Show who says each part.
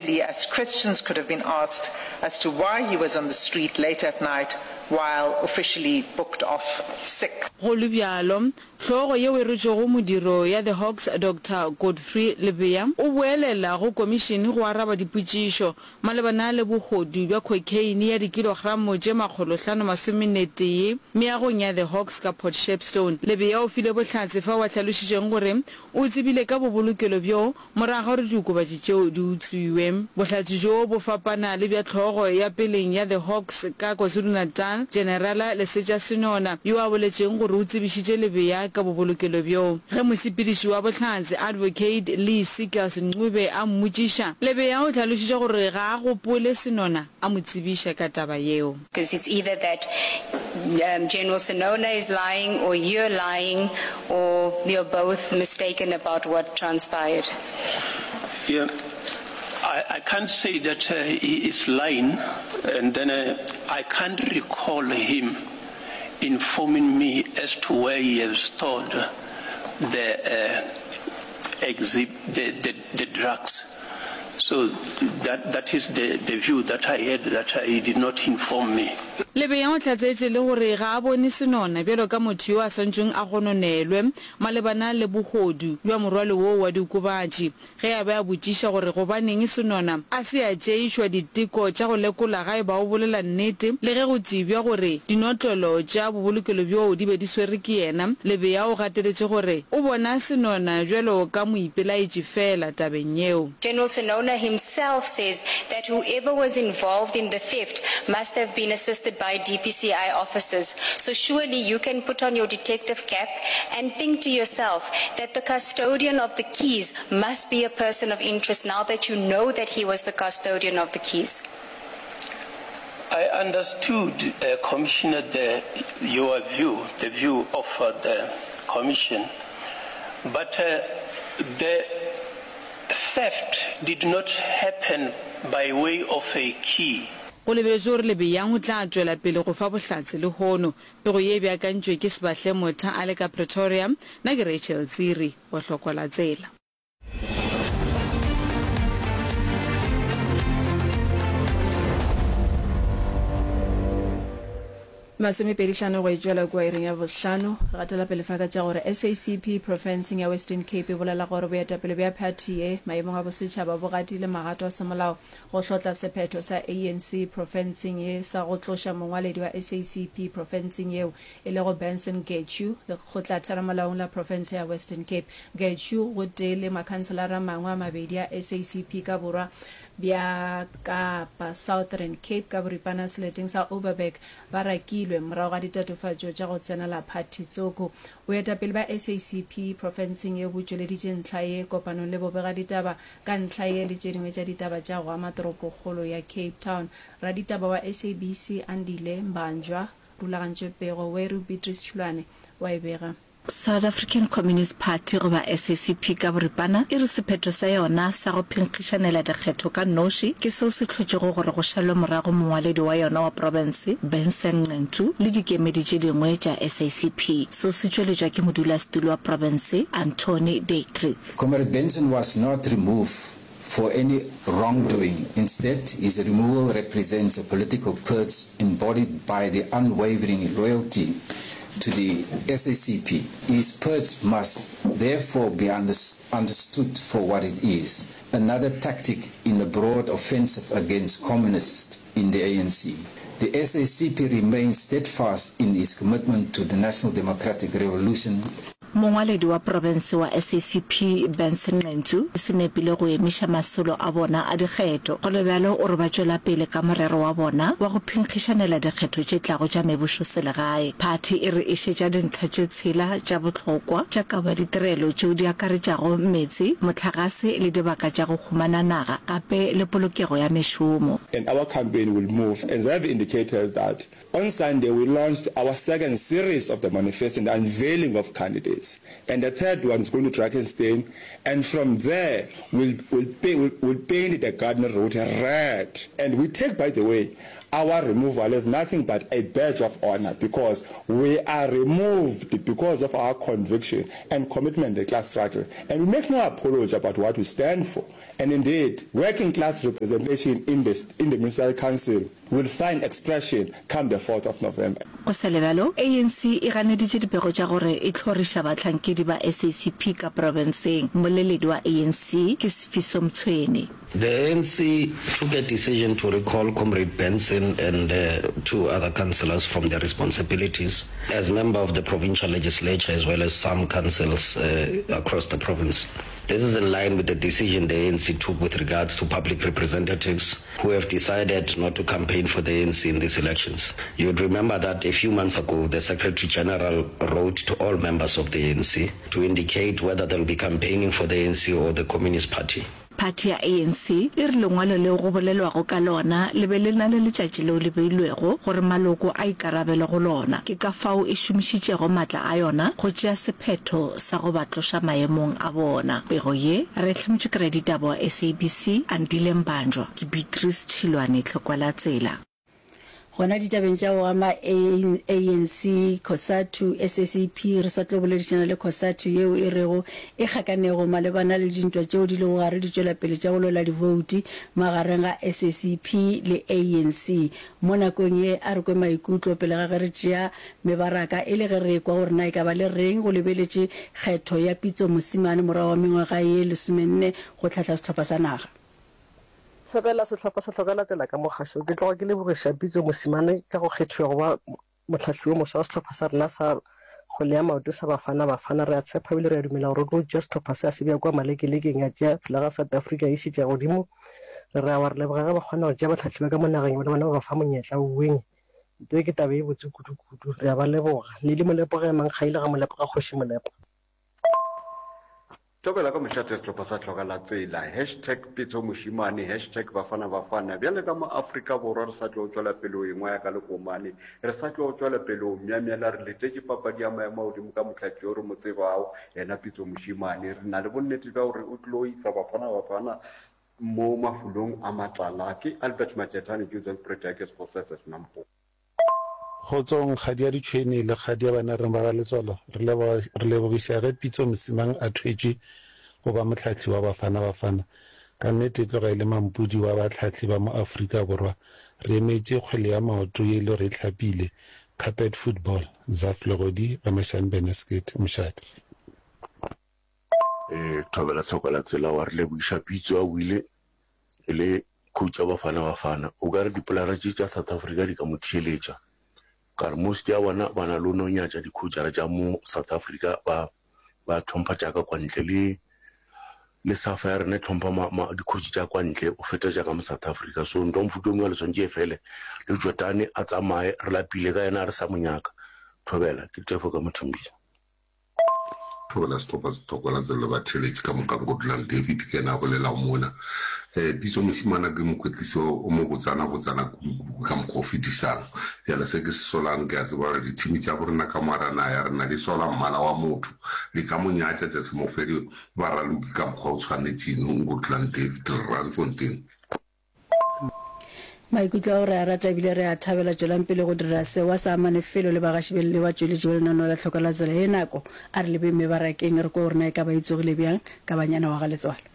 Speaker 1: Firstly, as Christians could have been asked as to why he was on the street late at night while officially booked off sick.
Speaker 2: Hlogo ye we retšego modiro ya the Hawks Dr. Godfrey Lebeya o boelela go komishene go araba dipotšišo malebana le bogodu bja cocaine ya dikilogramo tše 540 meagong ya the Hawks ka Port Shepstone. Lebeya o file bohlatse fa wa hlalošitšeng gore o tsebile ka bobolokelo bjo morago gore diokobatši tšeo di utswiwe. Bohlatse jo bo fapana le bja hlogo ya peleng ya the Hawks ka KwaZulu-Natal Generala Lesetša Senona yo a boletšeng gore o tsebišitše Lebeya ka bobolokelo bjo. Ge mosepediši wa bohlatse Advocate Lee Seekers Ncube a mmotšiša, Lebeya o hlalošitše gore ga a gopole Senona a mo tsebiša ka taba yeo.
Speaker 3: Because it's either that General Senona is lying or you're lying or you're both mistaken about what transpired.
Speaker 4: Yeah, I can't say that he is lying, and then I can't recall him informing me as to where he has stored the drugs. So that is the view that I had, that he did not inform me.
Speaker 2: Lebeya o tlatsetše le gore ga a bone Senona bjalo ka motho yo a santšeng a gononelwe malebana le bogodu bja morwalo wo wa diokobatši ge a be a botšiša gore gobaneng Senona a se a tšeišwa diteko tša go lekola ga e ba o bolela nnete le ge go tsebja gore dinotlolo tša bobolokelo bjo di be di swere ke yena. Lebeya o gateletše gore o bona Senona bjalo ka moipelaetše fela tabeng yeo.
Speaker 3: General Senona himself says that whoever was involved in the theft must have been assisted by DPCI officers. So surely you can put on your detective cap and think to yourself that the custodian of the keys must be a person of interest now that you know that he was the custodian of the keys.
Speaker 4: I understood, Commissioner, your view, the view of the Commission, but the theft did not happen by way of a key.
Speaker 2: Go lebetšwe gore Lebeya o tla tšwela pele go fa bohlatse le hono pego ye beakantšwe ke Sebahle Motha a le ka Pretoria. Nna ke Rachel Tsiri wa Hlokola Tsela. Masome pedišano go itšwela kwa ireng ya bohlano gatela pele fa ka tša gore SACP Provinceng ya Western Cape bolela gore boetapele bja party e maemong a bosetšhaba bo gatile magato a semolao go hlotla sephetho sa ANC Provinceng ye sa go tloša mongwaledi wa SACP Provinceng yeo e le go Benson Getju le go tla theramolaong la Province ya Western Cape. Getju go tee le makhanselara mangwe a mabedi a SACP ka borwa bja Kapa Southern Cape ka boripana seleteng sa Overberg ba rakilwe morago ga ditatofatšo tša go tsenela party tsoko. Boetapele ba SACP Provinceng ye bo tšweleditše ntlha ye kopanong le bobega ditaba ka ntlha ye le tše dingwe tša ditaba tša go ama toropokgolo ya Cape Town. Raditaba wa SABC Andile Mbanjwa rulagantše pego Weru Beatrice Chulane wa e bega.
Speaker 5: South African Communist Party goba SACP ka boripana e re sephetho sa yona sa go phenkgišanela dikgetho ka noši ke seo se tlhotšego gore go šalwe morago mongwaledi wa yona wa province Benson Ngcentu le dikemedi tše dingwe tša SACP seo se tšweletšwa ke modulasetulo wa province Anthony Daycreek.
Speaker 6: Comrade Benson was not removed for any wrongdoing. Instead, his removal represents a political purge embodied by the unwavering loyalty to the SACP. His purge must therefore be understood for what it is, another tactic in the broad offensive against communists in the ANC. The SACP remains steadfast in its commitment to the National Democratic Revolution.
Speaker 5: Mongwaledi wa province wa SACP Benson Ngcentu se nepile go emiša masolo a bona a dikgetho go lebjalo o re ba tšwela pele ka morero wa bona wa go phenkgišanela dikgetho tše tlago tša mebošo selegae. Party e re ešetša dintlha tše tshela tša bohlokwa tša kaba ditirelo tšeo di akaretšago metsi mohlagase le dibaka tša go khumana naga gape le polokego ya mešomo.
Speaker 7: And our campaign will move, as I've indicated that on Sunday we launched our second series of the manifesto and the unveiling of candidates. And the third one is going to Drakenstein, and from there we'll paint the Gardner Road red. And we take, by the way, our removal is nothing but a badge of honor because we are removed because of our conviction and commitment to class struggle. And we make no apology about what we stand for. And indeed, working class representation in the Municipal Council will find expression come the 4th of November.
Speaker 5: ANC e ganeditse dipego tša gore e tlhorisha batlhankedi ba SACP ka provinceng. Moleledi wa ANC ke Sifiso Mtshweni.
Speaker 8: The ANC took a decision to recall Comrade Benson and 2 other councillors from their responsibilities as member of the provincial legislature as well as some councils across the province. This is in line with the decision the ANC took with regards to public representatives who have decided not to campaign for the ANC in these elections. You would remember that a few months ago, the Secretary General wrote to all members of the ANC to indicate whether they'll be campaigning for the ANC or the Communist Party.
Speaker 5: Party ya ANC e re lengwalo le go bolelwago ka lona le be le na le letšatši leo le beilwego gore maloko a ikarabele go lona ke ka fao e šomišitšego maatla a yona go tšea sephetho sa go ba tloša maemong a bona. Pego ye re tlhametše ke ditaba wa SABC Andile Mbanjwa ke Beatrice Chilwane Tlhokwala Tsela.
Speaker 9: Gona ditabeng tša go ama ANC COSATU SSCP re sa tlo boledišana le COSATU yeo e rego e gakanego malebana le dintwa tšeo di lego gare di tšwela pele tša go lola divouti magareng ga SSCP le ANC mo nakong ye a re kwe maikutlo pele ga ge re tšea mebaraka e le ge re kwa gore na e ka ba le reng go lebeletše kgetho ya Pitso Mosimane morago wa mengwaga ye 14 go tlhatla setlhopha sa naga.
Speaker 10: Fela setlhopha sa tlhokala tsela ka mogasho ke tloga ke le bogesha Pitso Mosimane ka go kgethiwa go ba motlhatlhi o moswa wa setlhopha sa rena sa go lea maoto sa bafana re a tshepa ebile re a dumela gore go tšea setlhopha se a se bja kwa malekelekeng a tšea felaga South Africa e išitša godimo re a wa re leboga ga ba kgona go tšea batlhatlhi ba ka mo nageng ba bona ba fa monyetla o weng ntwe ke tabe e botse kudu re a ba leboga le le molepo ga mang kgaile ga molepo ga kgoši molepo.
Speaker 11: Tobela ka mošate setlhopha sa tlhokala tsela #Pitso Mosimane #Bafana bjale ka mo Afrika Borwa re sa tlo tswela pele o engwa ya ka lekomane re sa tlo tswela pele o mmiamela re letetse papadi ya maemo godimo ka motlhatli o re mo tsebao yena Pitso Mosimane re na le bonnete ka gore o tlo isa Bafana mo mafulong a matala ke Albert Matetane Joseph Pretakes for Service Nampo.
Speaker 12: Khotsong khadia di tshwene le khadia bana re ba le tswalo re le bobisa ge Pitso Mosimane a thwetše go ba motlhatli wa Bafana ka nnete tloga ile mampudi wa batlhatli ba mo Afrika Borwa re emetse kgwele ya maoto ye le re tlhapile carpet football Zaflogodi Rameshan Benesket Mshati.
Speaker 13: Thobela Tlhokwala Tsela wa re le buisa Pitso a wile le coach wa Bafana o ka re dipolara tša South Africa di ka mo theeletša ka most ya bana lo no nyatša dikhutšara tša mo South Africa ba tlhompha tšaka kwa ntle le safa ya rena tlhompha dikhutši tša kwa ntle o feta tšaka mo South Africa so nto mfuto mongwe le swantše e fele le Jordane a tsamaye re lapile ka yena re sa monyaka. Thobela ke tefo ka mothambisa.
Speaker 14: Thobela setlhopha se tlhokwala tsela ba theletše ka moka Gordland David ke ena bolela mona Pitso Mosimane ke mokwetlisi o mo botsana ka mokgwa o fetisang jale se ke se solang ke a tseba gore ditšhimi tša borena ka moarana ya rena di sola mmala wa motho le ka monyatša tša semofedi ba raloki ka mokgwa o tshwanetseng Gordland David Randfontein.
Speaker 9: Maikutlo a gore a rata ebile re a thabela tswelang pele go dira sewa sa manefelo le bagašibele le batsweletši ba lenaneo la tlhoka la tsela e nako a re lebe mebarakeng re ko gore na e ka ba itsogile bjang ka banyana wa ga letswalo.